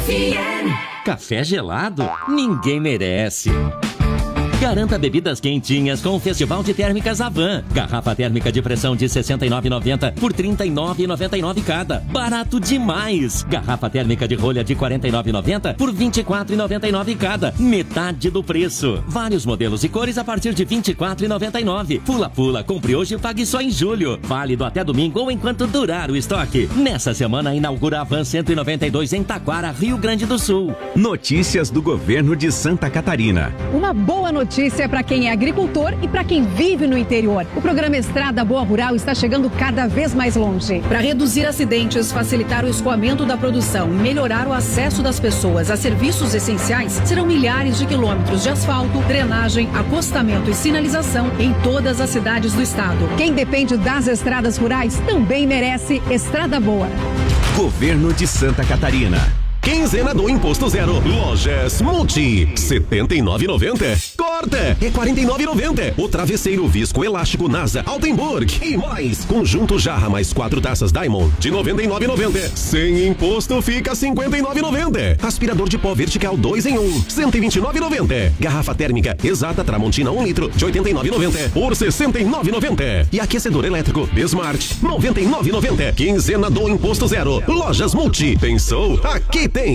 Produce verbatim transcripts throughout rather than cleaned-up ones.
F M. Café gelado? Ninguém merece. Garanta bebidas quentinhas com o Festival de Térmicas Avan. Garrafa térmica de pressão de sessenta e nove reais e noventa centavos por trinta e nove reais e noventa e nove centavos cada. Barato demais! Garrafa térmica de rolha de quarenta e nove reais e noventa centavos por vinte e quatro reais e noventa e nove centavos cada. Metade do preço. Vários modelos e cores a partir de vinte e quatro reais e noventa e nove centavos. Pula pula, compre hoje e pague só em julho. Válido até domingo ou enquanto durar o estoque. Nessa semana inaugura a Avan cento e noventa e dois em Taquara, Rio Grande do Sul. Notícias do governo de Santa Catarina. Uma boa notícia. Notícia para quem é agricultor e para quem vive no interior. O programa Estrada Boa Rural está chegando cada vez mais longe. Para reduzir acidentes, facilitar o escoamento da produção e melhorar o acesso das pessoas a serviços essenciais, serão milhares de quilômetros de asfalto, drenagem, acostamento e sinalização em todas as cidades do estado. Quem depende das estradas rurais também merece Estrada Boa. Governo de Santa Catarina. Quinzena do Imposto Zero. Lojas Multi. setenta e nove reais e noventa centavos. Corta. É quarenta e nove reais e noventa centavos. O travesseiro visco elástico NASA Altenburg. E mais. Conjunto jarra mais quatro taças Diamond de noventa e nove reais e noventa centavos. Sem imposto fica cinquenta e nove reais e noventa centavos. Aspirador de pó vertical dois em um. cento e vinte e nove reais e noventa centavos. Garrafa térmica Exata Tramontina um litro de oitenta e nove reais e noventa centavos por sessenta e nove reais e noventa centavos. E aquecedor elétrico Besmart noventa e nove reais e noventa centavos. Quinzena do Imposto Zero. Lojas Multi. Pensou? Aqui tem.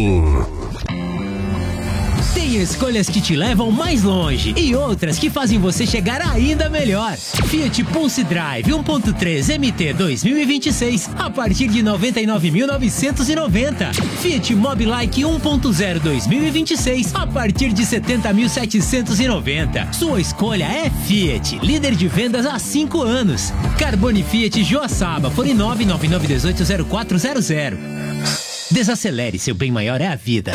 Tem escolhas que te levam mais longe e outras que fazem você chegar ainda melhor. Fiat Pulse Drive um ponto três M T dois mil e vinte e seis a partir de noventa e nove mil novecentos e noventa. Fiat Mobilike um ponto zero dois mil e vinte e seis a partir de setenta mil setecentos e noventa. Sua escolha é Fiat, líder de vendas há cinco anos. Carbone Fiat Joaçaba, fone nove nove nove um oito zero quatro zero zero. Desacelere, seu bem maior é a vida.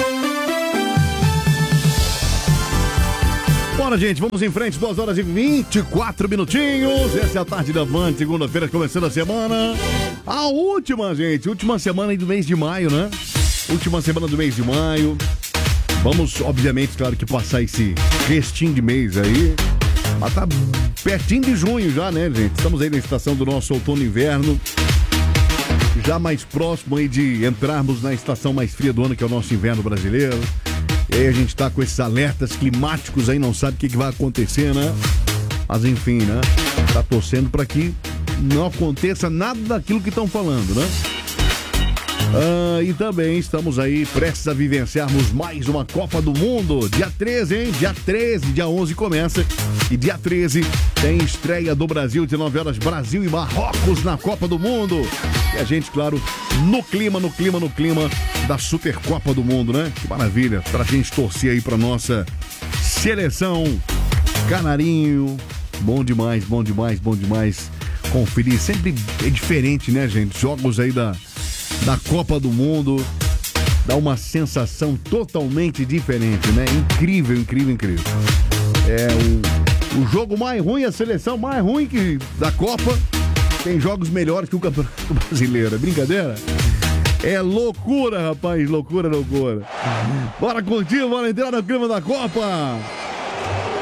Bora, gente, vamos em frente, duas horas e vinte e quatro minutinhos. Essa é a tarde da Van, segunda-feira, começando a semana. A última, gente, última semana aí do mês de maio, né? Última semana do mês de maio. Vamos, obviamente, claro que passar esse restinho de mês aí. Mas tá pertinho de junho já, né, gente? Estamos aí na estação do nosso outono e inverno. Já mais próximo aí de entrarmos na estação mais fria do ano, que é o nosso inverno brasileiro. E aí a gente tá com esses alertas climáticos aí, não sabe o que, que vai acontecer, né? Mas enfim, né? Tá torcendo para que não aconteça nada daquilo que estão falando, né? Ah, e também estamos aí prestes a vivenciarmos mais uma Copa do Mundo. Dia treze, hein? Dia treze, dia onze começa. E dia treze tem estreia do Brasil, dezenove horas, Brasil e Marrocos na Copa do Mundo. E a gente, claro, no clima, no clima, no clima da Supercopa do Mundo, né? Que maravilha, pra gente torcer aí pra nossa seleção. Canarinho, bom demais, bom demais, bom demais. Conferir, sempre é diferente, né, gente? Jogos aí da, da Copa do Mundo, dá uma sensação totalmente diferente, né? Incrível, incrível, incrível. É o, o jogo mais ruim, a seleção mais ruim que, da Copa. Tem jogos melhores que o Campeonato Brasileiro. É brincadeira? É loucura, rapaz. Loucura, loucura. Bora curtir, bora entrar no clima da Copa.